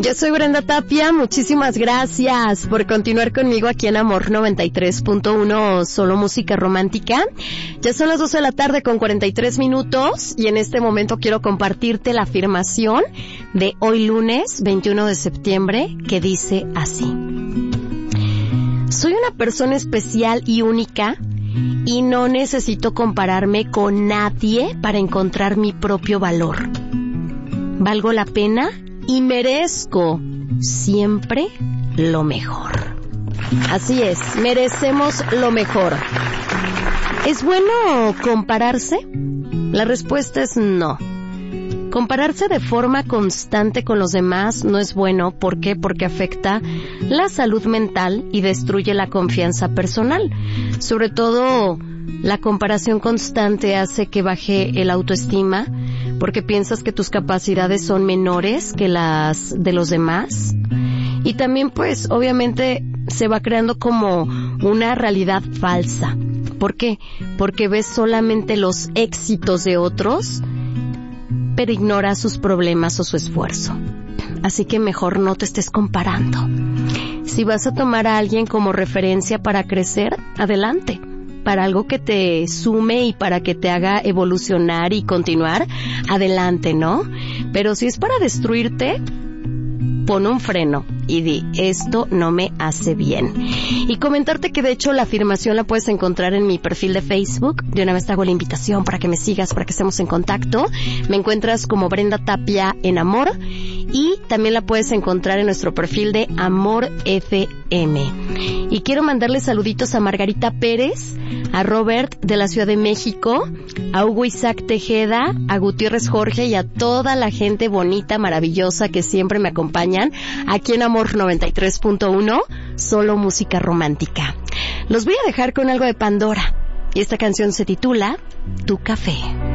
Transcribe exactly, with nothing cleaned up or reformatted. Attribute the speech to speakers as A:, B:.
A: Yo soy Brenda Tapia, muchísimas gracias por continuar conmigo aquí en Amor noventa y tres punto uno, solo música romántica. Ya son las doce de la tarde con cuarenta y tres minutos y en este momento quiero compartirte la afirmación de hoy lunes veintiuno de septiembre que dice así: soy una persona especial y única y no necesito compararme con nadie para encontrar mi propio valor. Valgo la pena y merezco siempre lo mejor. Así es, merecemos lo mejor. ¿Es bueno compararse? La respuesta es no. Compararse de forma constante con los demás no es bueno. ¿Por qué? Porque afecta la salud mental y destruye la confianza personal. Sobre todo, la comparación constante hace que baje el autoestima, porque piensas que tus capacidades son menores que las de los demás. Y también, pues, obviamente, se va creando como una realidad falsa. ¿Por qué? Porque ves solamente los éxitos de otros, pero ignora sus problemas o su esfuerzo. Así que mejor no te estés comparando. Si vas a tomar a alguien como referencia para crecer, adelante. Para algo que te sume y para que te haga evolucionar y continuar, adelante, ¿no? Pero si es para destruirte, pon un freno y di, esto no me hace bien. Y comentarte que de hecho la afirmación la puedes encontrar en mi perfil de Facebook. De una vez te hago la invitación para que me sigas, para que estemos en contacto. Me encuentras como Brenda Tapia en Amor y también la puedes encontrar en nuestro perfil de Amor F M. Y quiero mandarle saluditos a Margarita Pérez, a Robert de la Ciudad de México, a Hugo Isaac Tejeda, a Gutiérrez Jorge y a toda la gente bonita, maravillosa que siempre me acompañan aquí en Amor noventa y tres punto uno, solo música romántica. Los voy a dejar con algo de Pandora y esta canción se titula Tu Café.